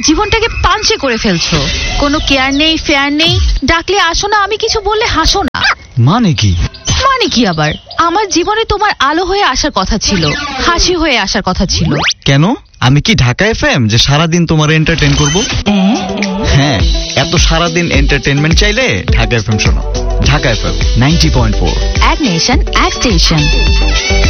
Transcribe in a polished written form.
জীবনটাকে পাঞ্চে করে ফেলছো। কোনো কেয়ার নেই, ফেয়ার নেই। ডাকলে আসো না, আমি কিছু বললে হাসো না। মানে কি? মানে কি আবার? আমার জীবনে তোমার আলো হয়ে আসার কথা ছিল, হাসি হয়ে আসার কথা ছিল। কেন? আমি কি ঢাকা এফএম যে সারাদিন তোমার এন্টারটেইন করব? হ্যাঁ, এত সারাদিন এন্টারটেইনমেন্ট চাইলে ঢাকা এফএম শোনো। ঢাকা এফএম 90.4, এক নেশন, এক স্টেশন।